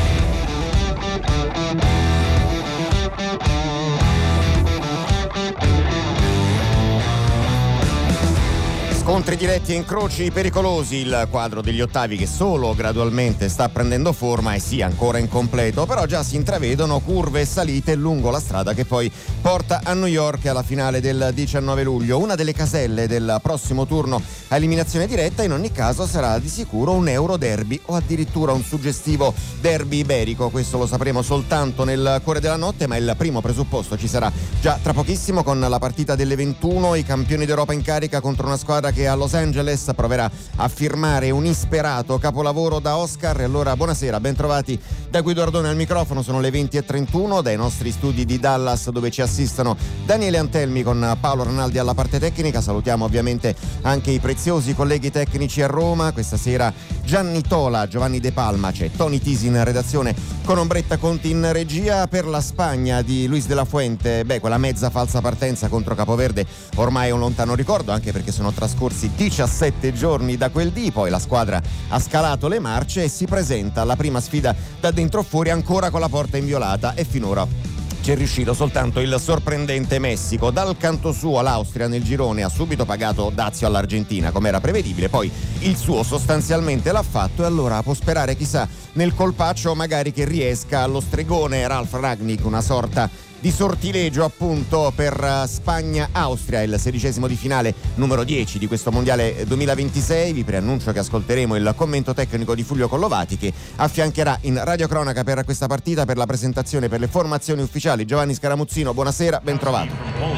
Scontri diretti e incroci pericolosi, il quadro degli ottavi che solo gradualmente sta prendendo forma e sì, ancora incompleto, però già si intravedono curve e salite lungo la strada che poi porta a New York alla finale del 19 luglio. Una delle caselle del prossimo turno a eliminazione diretta in ogni caso sarà di sicuro un Euro derby o addirittura un suggestivo derby iberico. Questo lo sapremo soltanto nel cuore della notte, ma il primo presupposto ci sarà già tra pochissimo con la partita delle 21, i campioni d'Europa in carica contro una squadra che a Los Angeles proverà a firmare un isperato capolavoro da Oscar. E allora buonasera, ben trovati da Guido Ardone al microfono. Sono le 20:31 dai nostri studi di Dallas, dove ci assistono Daniele Antelmi con Paolo Ranaldi alla parte tecnica. Salutiamo ovviamente anche i preziosi colleghi tecnici a Roma. Questa sera Gianni Tola, Giovanni De Palma, c'è Tony Tisi in redazione con Ombretta Conti in regia. Per la Spagna di Luis de la Fuente, quella mezza falsa partenza contro Capoverde ormai è un lontano ricordo, anche perché sono trascorsi 17 giorni da quel dì. Poi la squadra ha scalato le marce e si presenta alla prima sfida da dentro fuori ancora con la porta inviolata, e finora ci è riuscito soltanto il sorprendente Messico. Dal canto suo l'Austria nel girone ha subito pagato dazio all'Argentina, come era prevedibile, poi il suo sostanzialmente l'ha fatto, e allora può sperare chissà nel colpaccio magari che riesca allo stregone Ralf Rangnick, una sorta di sortilegio appunto per Spagna-Austria, il 16° di finale numero 10 di questo mondiale 2026. Vi preannuncio che ascolteremo il commento tecnico di Fulvio Collovati, che affiancherà in radiocronaca per questa partita, per la presentazione, per le formazioni ufficiali, Giovanni Scaramuzzino. Buonasera, ben trovato.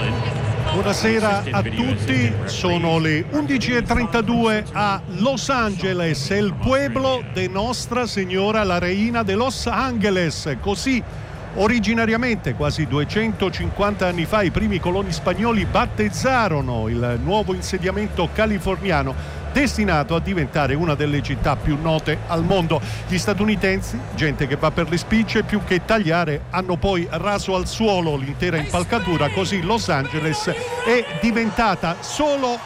Buonasera a tutti, sono le 11:32 a Los Angeles, el pueblo de Nostra Signora la Reina de Los Angeles. Così originariamente, quasi 250 anni fa, i primi coloni spagnoli battezzarono il nuovo insediamento californiano destinato a diventare una delle città più note al mondo. Gli statunitensi, gente che va per le spicce, più che tagliare, hanno poi raso al suolo l'intera impalcatura, così Los Angeles è diventata solo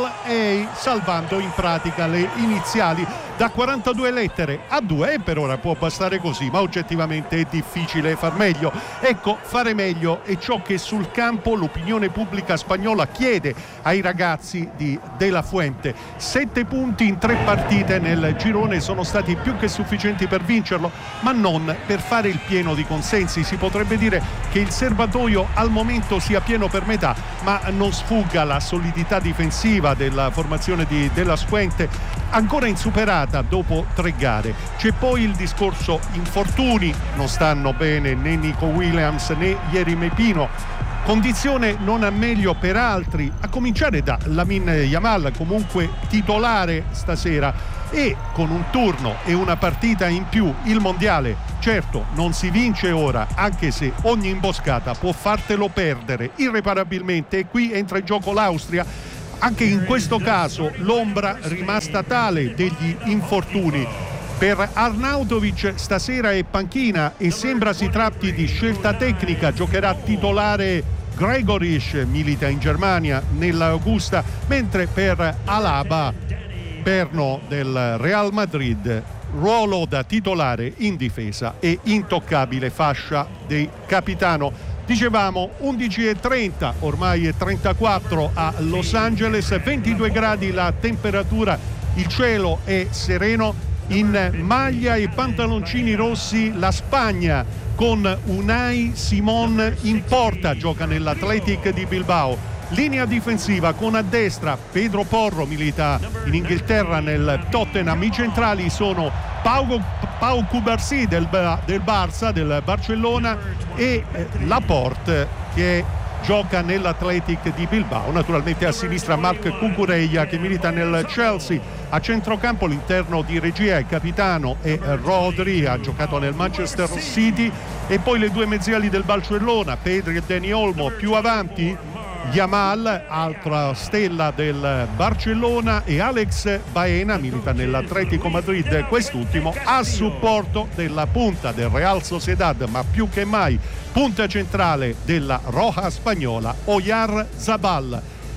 LA, salvando in pratica le iniziali da 42 lettere a 2, e per ora può bastare così, ma oggettivamente è difficile far meglio. Ecco, fare meglio è ciò che sul campo l'opinione pubblica spagnola chiede ai ragazzi di De La Fuente. 7 punti in 3 partite nel girone sono stati più che sufficienti per vincerlo, ma non per fare il pieno di consensi. Si potrebbe dire che il serbatoio al momento sia pieno per metà, ma non sfugga la solidità difensiva della formazione di De La Fuente, ancora insuperata dopo 3 gare. C'è poi il discorso infortuni, non stanno bene né Nico Williams né Yeremy Pino, condizione non a meglio per altri, a cominciare da Lamine Yamal, comunque titolare stasera, e con un turno e una partita in più il mondiale certo non si vince ora, anche se ogni imboscata può fartelo perdere irreparabilmente, e qui entra in gioco l'Austria. Anche in questo caso l'ombra rimasta tale degli infortuni. Per Arnautovic stasera è panchina e sembra si tratti di scelta tecnica. Giocherà titolare Gregorish, milita in Germania nell'Augusta, mentre per Alaba, perno del Real Madrid, ruolo da titolare in difesa e intoccabile fascia di capitano. Dicevamo 11:30, ormai è 34 a Los Angeles, 22 gradi la temperatura, il cielo è sereno. In maglia e pantaloncini rossi la Spagna, con Unai Simón in porta, gioca nell'Athletic di Bilbao. Linea difensiva con a destra Pedro Porro, milita in Inghilterra nel Tottenham. I centrali sono Pau Cubarsí del Barça, del Barcellona, e Laporte, che gioca nell'Athletic di Bilbao. Naturalmente a sinistra Marc Cucurella, che milita nel Chelsea. A centrocampo l'interno di regia è capitano, e Rodri ha giocato nel Manchester City, e poi le 2 mezziali del Barcellona, Pedri e Dani Olmo. Più avanti Yamal, altra stella del Barcellona, e Alex Baena, milita nell'Atletico Madrid, quest'ultimo a supporto della punta del Real Sociedad, ma più che mai punta centrale della Roja spagnola, Oyarzabal.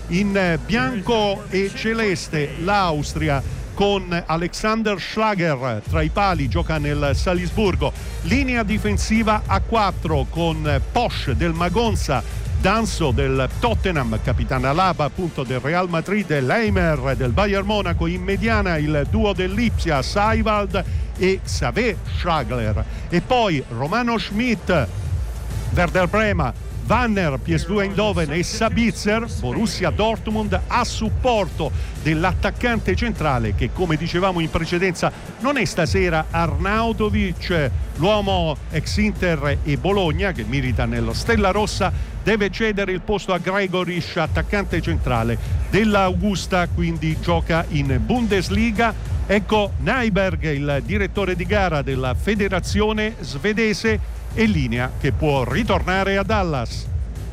In bianco e celeste l'Austria, con Alexander Schlager tra i pali, gioca nel Salisburgo. Linea difensiva a 4 con Posch del Magonza, Danso del Tottenham, capitano Alaba appunto del Real Madrid, e Leimer del Bayern Monaco. In mediana il duo dell'Ipsia, Seiwald e Xavier Schlagler. E poi Romano Schmidt, Werder Bremen, Wanner, PSV Eindhoven e Sabitzer, Borussia Dortmund, a supporto dell'attaccante centrale che, come dicevamo in precedenza, non è stasera Arnautovic, l'uomo ex Inter e Bologna che milita nello Stella Rossa, deve cedere il posto a Gregorish, attaccante centrale dell'Augusta, quindi gioca in Bundesliga. Ecco Nyberg, il direttore di gara della federazione svedese, e linea che può ritornare a Dallas.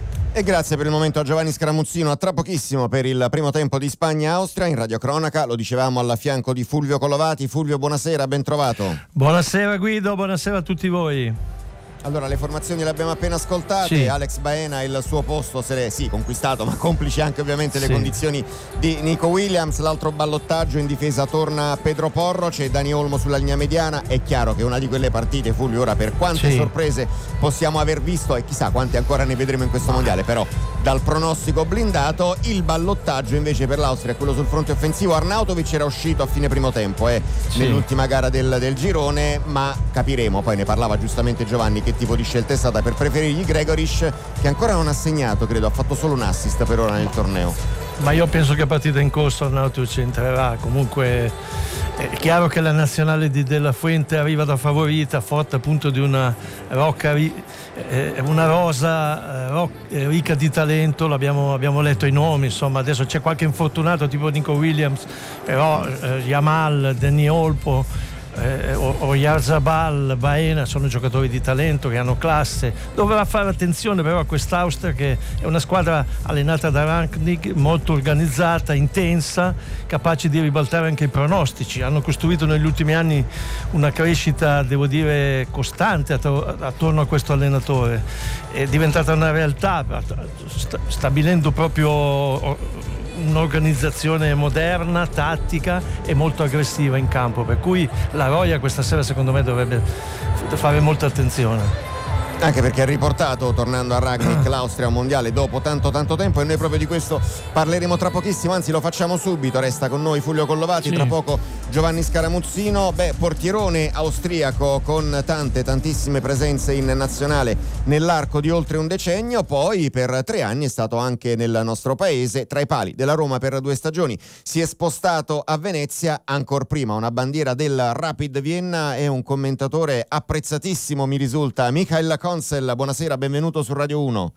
E grazie per il momento a Giovanni Scaramuzzino. A tra pochissimo per il primo tempo di Spagna-Austria in radiocronaca. Lo dicevamo alla fianco di Fulvio Collovati. Fulvio, buonasera, ben trovato. Buonasera Guido, buonasera a tutti voi. Allora, le formazioni le abbiamo appena ascoltate. Sì. Alex Baena il suo posto se l'è conquistato, ma complice anche ovviamente le condizioni di Nico Williams. L'altro ballottaggio in difesa torna Pedro Porro, c'è Dani Olmo sulla linea mediana. È chiaro che è una di quelle partite, Fulvio, ora per quante sorprese possiamo aver visto e chissà quante ancora ne vedremo in questo mondiale, però dal pronostico blindato. Il ballottaggio invece per l'Austria è quello sul fronte offensivo. Arnautovic era uscito a fine primo tempo nell'ultima gara del girone, ma capiremo, poi ne parlava giustamente Giovanni, che tipo di scelta è stata per preferirgli Gregorish, che ancora non ha segnato, credo ha fatto solo un assist per ora nel torneo. Ma io penso che a partita in corso Arnautovic entrerà. Comunque è chiaro che la nazionale di De La Fuente arriva da favorita, forte appunto di una rosa ricca di talento. Abbiamo letto i nomi, insomma adesso c'è qualche infortunato tipo Nico Williams, però Yamal, Dani Olmo, Oyarzabal, Baena sono giocatori di talento che hanno classe. Dovrà fare attenzione però a quest'Austria, che è una squadra allenata da Rangnick, molto organizzata, intensa, capace di ribaltare anche i pronostici. Hanno costruito negli ultimi anni una crescita, devo dire, costante attorno a questo allenatore. È diventata una realtà, stabilendo proprio un'organizzazione moderna, tattica e molto aggressiva in campo, per cui la Roja questa sera secondo me dovrebbe fare molta attenzione. Anche perché ha riportato, tornando a Rangnick, l'Austria a un mondiale dopo tanto tempo, e noi proprio di questo parleremo tra pochissimo, anzi lo facciamo subito. Resta con noi Fulvio Collovati, sì. Tra poco Giovanni Scaramuzzino. Portierone austriaco con tantissime presenze in nazionale nell'arco di oltre un decennio, poi per 3 anni è stato anche nel nostro paese, tra i pali della Roma per 2 stagioni. Si è spostato a Venezia, ancor prima una bandiera del Rapid Vienna, e un commentatore apprezzatissimo, mi risulta, Michael Consel. Buonasera, benvenuto su Radio 1.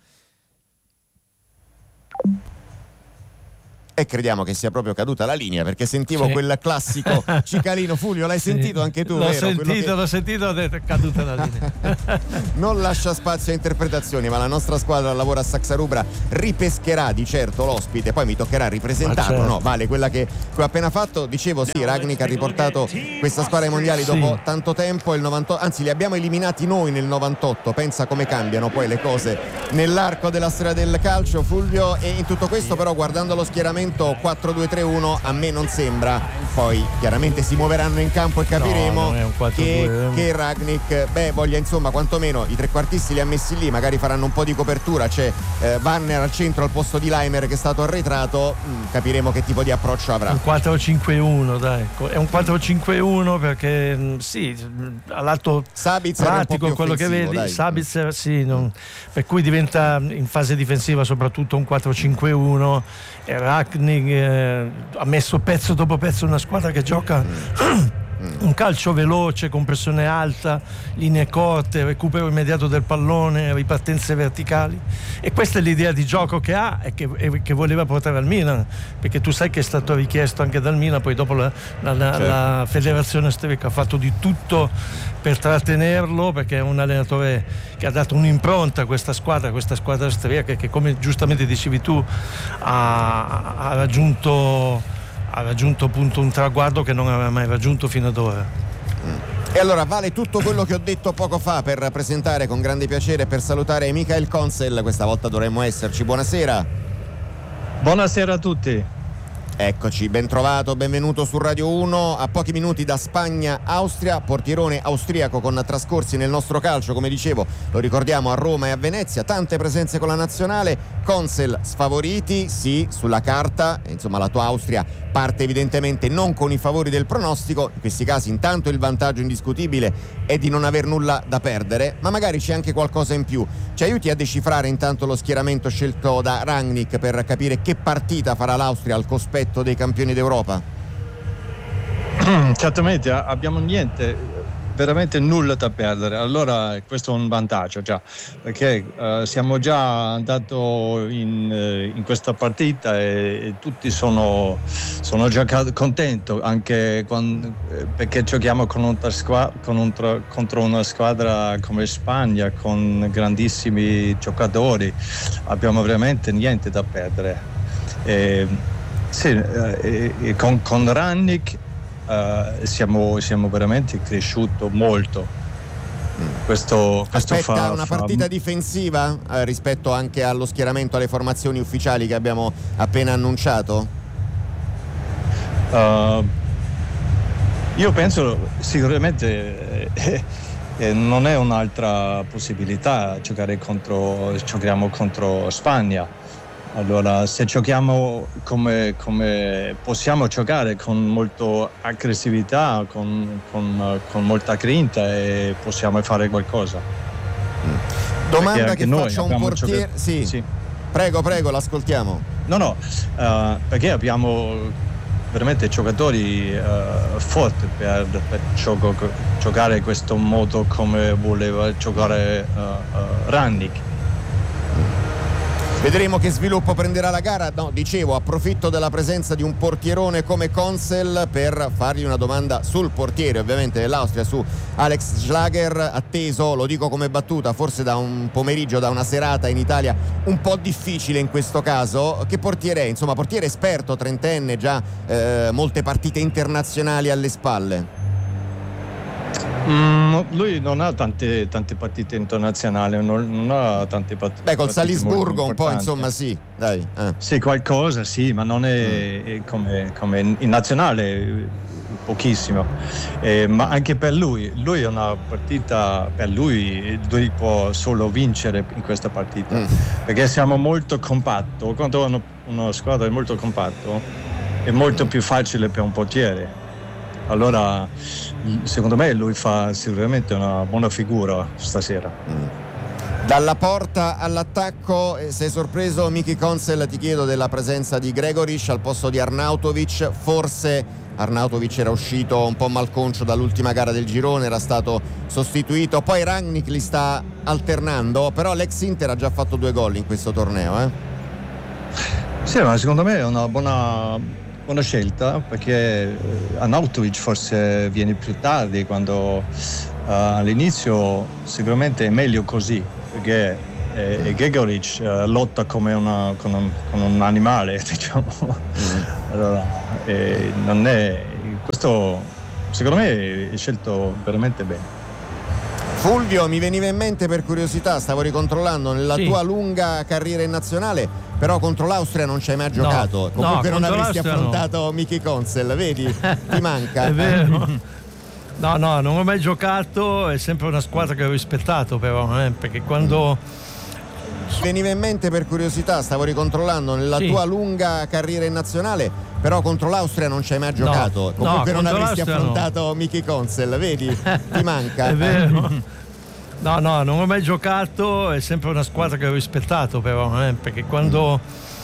E crediamo che sia proprio caduta la linea, perché sentivo quel classico cicalino. Fulvio, l'hai sentito anche tu? L'ho vero? sentito, ho detto è caduta la linea. Non lascia spazio a interpretazioni, ma la nostra squadra lavora a Saxarubra ripescherà di certo l'ospite, poi mi toccherà ripresentarlo, certo. No? Vale, quella che ho appena fatto. Dicevo, sì, Rangnick ha riportato questa squadra ai mondiali dopo tanto tempo, il 98, anzi li abbiamo eliminati noi nel 98, pensa come cambiano poi le cose nell'arco della storia del calcio, Fulvio. E in tutto questo però, guardando lo schieramento 4-2-3-1, a me non sembra, poi chiaramente si muoveranno in campo e capiremo che Rangnick voglia, insomma, quantomeno i trequartisti li ha messi lì, magari faranno un po' di copertura, c'è Warner al centro al posto di Laimer che è stato arretrato, capiremo che tipo di approccio avrà. Un 4-5-1, dai, è un 4-5-1 perché sì, all'atto Sabitzer pratico quello che vedi, dai. Sabitzer per cui diventa in fase difensiva soprattutto un 4-5-1. E Rangnick ha messo pezzo dopo pezzo una squadra che gioca un calcio veloce, con pressione alta, linee corte, recupero immediato del pallone, ripartenze verticali, e questa è l'idea di gioco che ha e che voleva portare al Milan, perché tu sai che è stato richiesto anche dal Milan, poi dopo la federazione austriaca ha fatto di tutto per trattenerlo, perché è un allenatore che ha dato un'impronta a questa squadra austriaca, che come giustamente dicevi tu ha raggiunto appunto un traguardo che non aveva mai raggiunto fino ad ora. E allora vale tutto quello che ho detto poco fa per presentare con grande piacere e per salutare Michael Consel. Questa volta dovremmo esserci. Buonasera. Buonasera a tutti. Eccoci, ben trovato, benvenuto su Radio 1. A pochi minuti da Spagna-Austria, portierone austriaco con trascorsi nel nostro calcio, come dicevo, lo ricordiamo, a Roma e a Venezia, tante presenze con la nazionale. Consel, sfavoriti, sì, sulla carta, insomma la tua Austria parte evidentemente non con i favori del pronostico. In questi casi intanto il vantaggio indiscutibile è di non aver nulla da perdere, ma magari c'è anche qualcosa in più. Ci aiuti a decifrare intanto lo schieramento scelto da Rangnick per capire che partita farà l'Austria al cospetto dei campioni d'Europa? Certamente abbiamo veramente nulla da perdere, allora questo è un vantaggio già, perché siamo già andati in questa partita e tutti sono già contenti, anche perché giochiamo contro una squadra come Spagna con grandissimi giocatori, abbiamo veramente niente da perdere. Con Rangnick siamo veramente cresciuto molto. Questo aspetta una partita difensiva rispetto anche allo schieramento, alle formazioni ufficiali che abbiamo appena annunciato? Io penso sicuramente non è un'altra possibilità giochiamo contro Spagna. Allora, se giochiamo come possiamo giocare, con molta aggressività, con molta grinta, e possiamo fare qualcosa. Domanda che faccio a un portiere. Sì. Prego, l'ascoltiamo. No, perché abbiamo veramente giocatori forti per giocare in questo modo come voleva giocare Rangnick. Vedremo che sviluppo prenderà la gara. No, dicevo, approfitto della presenza di un portierone come Consel per fargli una domanda sul portiere, ovviamente dell'Austria, su Alex Schlager, atteso, lo dico come battuta, forse da un pomeriggio, da una serata in Italia un po' difficile in questo caso. Che portiere è? Insomma, portiere esperto, trentenne, già molte partite internazionali alle spalle. Lui non ha tante partite internazionali, non ha tante partite. Beh, col Salisburgo un po', insomma, sì, dai. Sì, qualcosa, sì, ma non è come in nazionale, pochissimo. Ma anche per lui è una partita, per lui può solo vincere in questa partita, perché siamo molto compatto. Quando una squadra è molto compatto è molto più facile per un portiere. Allora, secondo me lui fa sicuramente una buona figura stasera. Dalla porta all'attacco, sei sorpreso, Miki Consel, ti chiedo, della presenza di Gregoric al posto di Arnautovic? Forse Arnautovic era uscito un po' malconcio dall'ultima gara del girone, era stato sostituito, poi Rangnick li sta alternando, però l'ex Inter ha già fatto 2 gol in questo torneo. Sì, ma secondo me è una buona scelta, perché Arnautovic forse viene più tardi, quando all'inizio sicuramente è meglio così, perché Gregoric lotta come con un animale, diciamo. Allora, non è questo, secondo me è scelto veramente bene. Fulvio, mi veniva in mente per curiosità, stavo ricontrollando nella tua lunga carriera in nazionale, però contro l'Austria non ci hai mai giocato, comunque non avresti affrontato Miki Consel, vedi? Ti manca. È vero. No, non ho mai giocato, è sempre una squadra che ho rispettato, però, perché quando... Veniva in mente per curiosità, stavo ricontrollando nella tua lunga carriera in nazionale, però contro l'Austria non ci hai mai giocato, comunque non avresti affrontato Miki Consel, vedi? Ti manca. È vero. No, non ho mai giocato, è sempre una squadra che ho rispettato, però, perché quando